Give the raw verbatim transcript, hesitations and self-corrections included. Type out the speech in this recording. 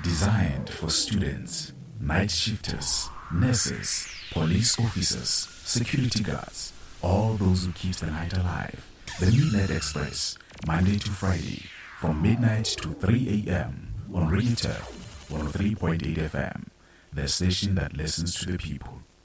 Designed for students, night shifters, nurses, police officers, security guards, all those who keep the night alive. The Midnight Express, Monday to Friday, from midnight to three a.m. on Radio Turf one oh three point eight F M, the station that listens to the people.